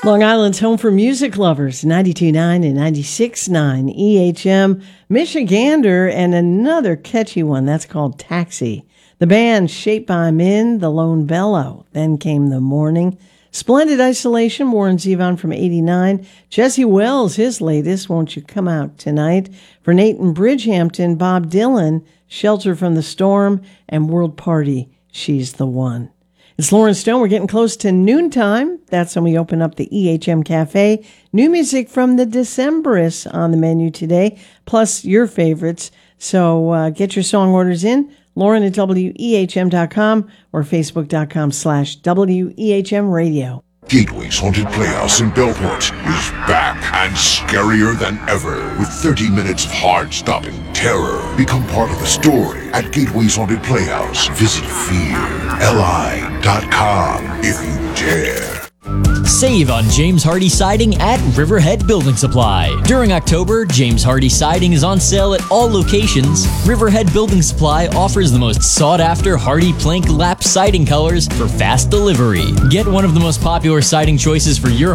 Long Island's home for music lovers, 92.9 and 96.9 EHM, Michigander, and another catchy one, that's called Taxi. The band, shaped by Min, The Lone Bellow. Then came The Morning. Splendid Isolation, Warren Zevon from 89. Jesse Wells, his latest, Won't You Come Out Tonight. For Nathan Bridgehampton, Bob Dylan, Shelter from the Storm, and World Party, She's the One. It's Lauren Stone. We're getting close to noontime. That's when we open up the EHM Cafe. New music from the Decemberists on the menu today, plus your favorites. So get your song orders in. Lauren at WEHM.com or Facebook.com/WEHM Radio. Gateway's Haunted Playhouse in Bellport is back and scarier than ever with 30 minutes of heart-stopping terror. Become part of the story at Gateway's Haunted Playhouse. Visit fearli.com if you dare. Save on James Hardy Siding at Riverhead Building Supply. During October, James Hardy Siding is on sale at all locations. Riverhead Building Supply offers the most sought-after Hardy Plank Lap siding colors for fast delivery. Get one of the most popular siding choices for your